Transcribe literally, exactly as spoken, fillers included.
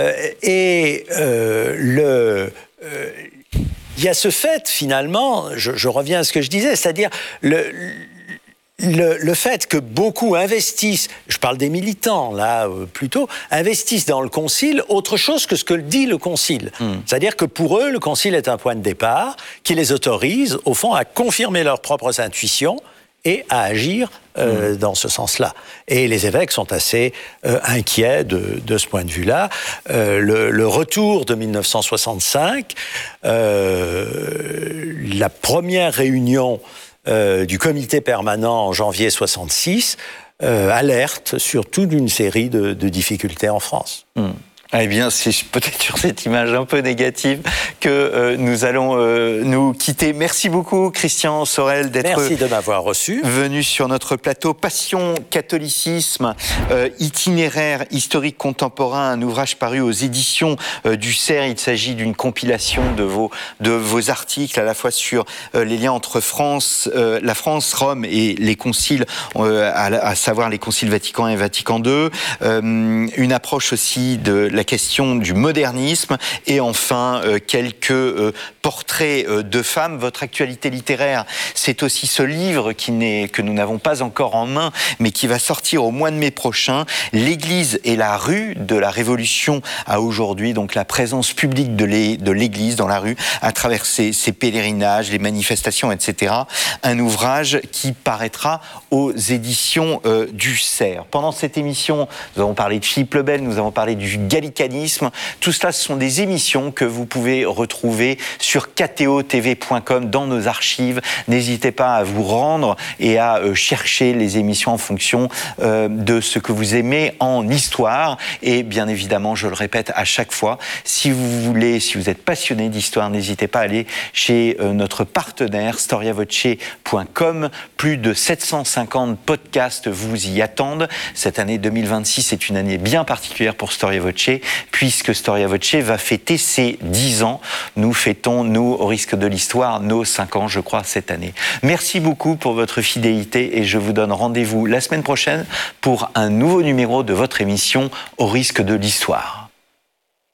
Euh, et euh, le... Euh, il y a ce fait, finalement, je, je reviens à ce que je disais, c'est-à-dire le, le, le fait que beaucoup investissent, je parle des militants, là, euh, plutôt, investissent dans le concile autre chose que ce que dit le concile. Mm. C'est-à-dire que pour eux, le concile est un point de départ qui les autorise, au fond, à confirmer leurs propres intuitions et à agir euh, mmh. dans ce sens-là. Et les évêques sont assez euh, inquiets de, de ce point de vue-là. Euh, le, le retour de mille neuf cent soixante-cinq, euh, la première réunion euh, du comité permanent en janvier soixante-six, euh, alerte sur toute une série de, de difficultés en France. Mmh. Eh bien, c'est peut-être sur cette image un peu négative que euh, nous allons euh, nous quitter. Merci beaucoup, Christian Sorel, d'être Merci de m'avoir reçu. venu sur notre plateau. Passion, catholicisme, euh, itinéraire historique contemporain, un ouvrage paru aux éditions euh, du Cerf. Il s'agit d'une compilation de vos, de vos articles, à la fois sur euh, les liens entre France, euh, la France, Rome et les conciles, euh, à, à savoir les conciles Vatican un et Vatican deux. Euh, une approche aussi de la question du modernisme et enfin euh, quelques euh, portraits euh, de femmes. Votre actualité littéraire, c'est aussi ce livre qui n'est, que nous n'avons pas encore en main, mais qui va sortir au mois de mai prochain, L'Église et la rue, de la Révolution à aujourd'hui, donc la présence publique de, l'é, de l'Église dans la rue à travers ses, ses pèlerinages, les manifestations, et cetera. Un ouvrage qui paraîtra aux éditions euh, du Cerf. Pendant cette émission, nous avons parlé de Philippe le Bel, nous avons parlé du gallicanisme. Tout cela, ce sont des émissions que vous pouvez retrouver sur k t o t v point com dans nos archives. N'hésitez pas à vous rendre et à euh, chercher les émissions en fonction euh, de ce que vous aimez en histoire. Et bien évidemment, je le répète à chaque fois, si vous voulez, si vous êtes passionné d'histoire, n'hésitez pas à aller chez euh, notre partenaire storia voce point com. Plus de sept cent cinquante podcasts vous y attendent. Cette année deux mille vingt-six est une année bien particulière pour Storia Voce, puisque Storia Voce va fêter ses dix ans. Nous fêtons, nous, au risque de l'histoire, nos cinq ans, je crois, cette année. Merci beaucoup pour votre fidélité et je vous donne rendez-vous la semaine prochaine pour un nouveau numéro de votre émission Au risque de l'histoire.